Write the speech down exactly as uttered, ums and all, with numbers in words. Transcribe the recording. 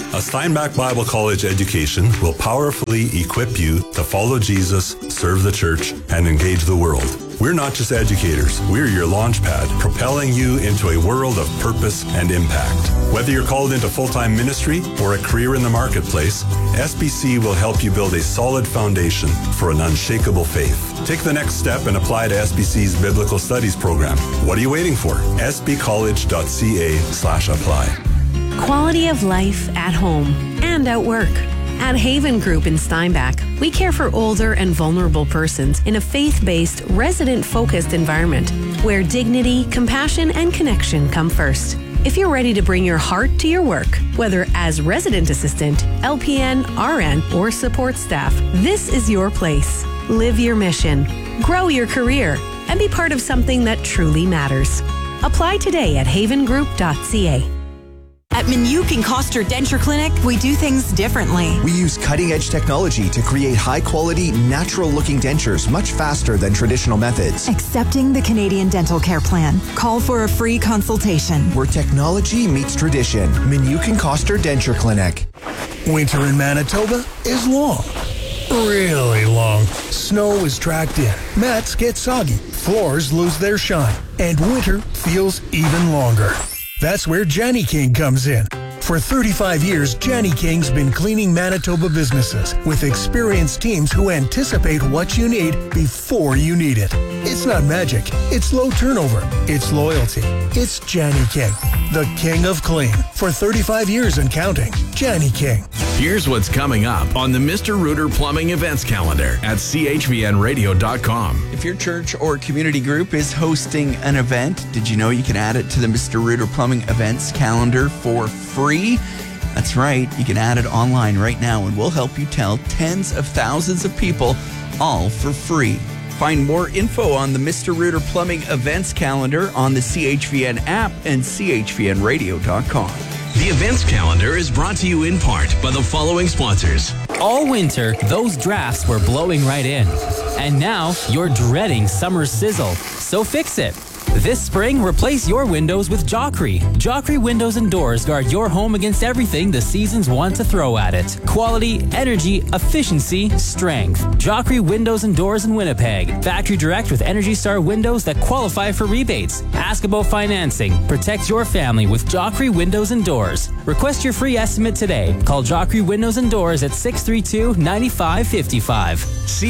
A Steinbach Bible College education will powerfully equip you to follow Jesus, serve the church, and engage the world. We're not just educators. We're your launch pad, propelling you into a world of purpose and impact. Whether you're called into full-time ministry or a career in the marketplace, S B C will help you build a solid foundation for an unshakable faith. Take the next step and apply to S B C's Biblical Studies program. What are you waiting for? sbcollege.ca slash apply. Quality of life at home and at work. At Haven Group in Steinbach, we care for older and vulnerable persons in a faith-based, resident-focused environment where dignity, compassion, and connection come first. If you're ready to bring your heart to your work, whether as resident assistant, L P N, R N, or support staff, this is your place. Live your mission, grow your career, and be part of something that truly matters. Apply today at haven group dot c a. At Minuk and Koster Denture Clinic, we do things differently. We use cutting-edge technology to create high-quality, natural-looking dentures much faster than traditional methods. Accepting the Canadian Dental Care Plan. Call for a free consultation. Where technology meets tradition. Minuk and Koster Denture Clinic. Winter in Manitoba is long. Really long. Snow is tracked in. Mats get soggy. Floors lose their shine. And winter feels even longer. That's where Janny King comes in. For thirty-five years, Janny King's been cleaning Manitoba businesses with experienced teams who anticipate what you need before you need it. It's not magic. It's low turnover. It's loyalty. It's Janny King, the king of clean. For thirty-five years and counting, Janny King. Here's what's coming up on the Mister Rooter Plumbing events calendar at c h v n radio dot com. If your church or community group is hosting an event, did you know you can add it to the Mister Rooter Plumbing events calendar for free? That's right. You can add it online right now, and we'll help you tell tens of thousands of people, all for free. Find more info on the Mister Rooter Plumbing events calendar on the C H V N app and c h v n radio dot com. The events calendar is brought to you in part by the following sponsors. All winter, those drafts were blowing right in. And now, you're dreading summer sizzle. So fix it. This spring, replace your windows with Joffrey. Joffrey Windows and Doors guard your home against everything the seasons want to throw at it. Quality, energy, efficiency, strength. Joffrey Windows and Doors in Winnipeg. Factory direct with Energy Star windows that qualify for rebates. Ask about financing. Protect your family with Joffrey Windows and Doors. Request your free estimate today. Call Joffrey Windows and Doors at six three two, nine five five five.